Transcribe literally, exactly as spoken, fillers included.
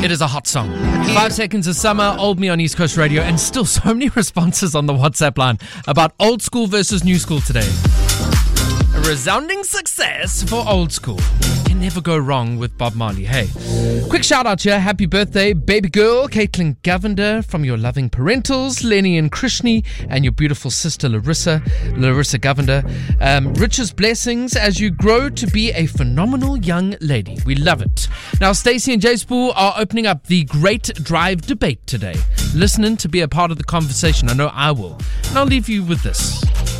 It is a hot song. Five Seconds of Summer, Old Me on East Coast Radio, and still so many responses on the WhatsApp line about old school versus new school today. A resounding success for old school. Can never go wrong with Bob Marley. Hey, quick shout out here. Happy birthday, baby girl, Caitlin Govender, from your loving parentals, Lenny and Krishni, and your beautiful sister, Larissa, Larissa Govender. Um, richest blessings as you grow to be a phenomenal young lady. We love it. Now, Stacey and Jay Spool are opening up the Great Drive debate today. Listening to be a part of the conversation. I know I will. And I'll leave you with this.